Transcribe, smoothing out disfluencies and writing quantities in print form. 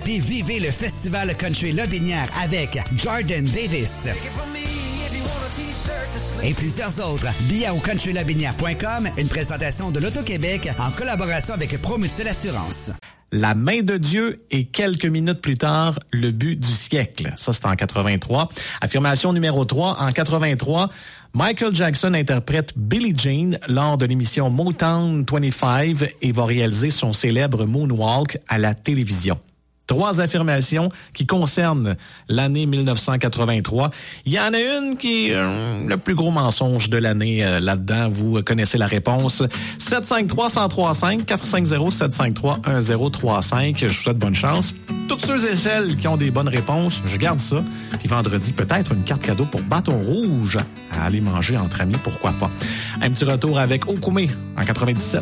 puis vivez le Festival Country Lotbinière avec Jordan Davis et plusieurs autres. Billets au countrylotbinière.com, une présentation de l'Auto-Québec en collaboration avec Promutuelle Assurance. La main de Dieu et quelques minutes plus tard, le but du siècle. Ça, c'est en 83. Affirmation numéro 3. En 83, Michael Jackson interprète Billie Jean lors de l'émission Motown 25 et va réaliser son célèbre Moonwalk à la télévision. 3 affirmations qui concernent l'année 1983. Il y en a une qui est le plus gros mensonge de l'année là-dedans. Vous connaissez la réponse. 753-1035, 450-753-1035. Je vous souhaite bonne chance. Toutes ceux et celles qui ont des bonnes réponses, je garde ça. Puis vendredi, peut-être une carte cadeau pour Bâton Rouge à aller manger entre amis, pourquoi pas. Un petit retour avec Okoumé en 97.